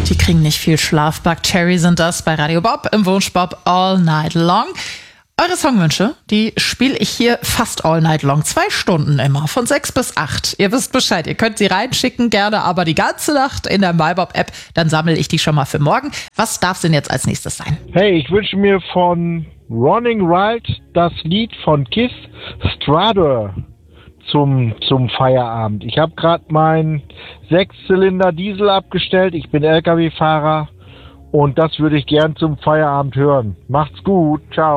Die kriegen nicht viel Schlaf. Buckcherry sind das bei Radio Bob im Wunschbob All Night Long. Eure Songwünsche, die spiele ich hier fast all night long. 2 Stunden immer, von 6 bis 8. Ihr wisst Bescheid, ihr könnt sie reinschicken, gerne aber die ganze Nacht in der MyBob-App. Dann sammle ich die schon mal für morgen. Was darf denn jetzt als nächstes sein? Hey, ich wünsche mir von Running Wild das Lied von Kiss, Strutter, zum Feierabend. Ich habe gerade meinen 6-Zylinder Diesel abgestellt. Ich bin LKW-Fahrer und das würde ich gern zum Feierabend hören. Macht's gut. Ciao.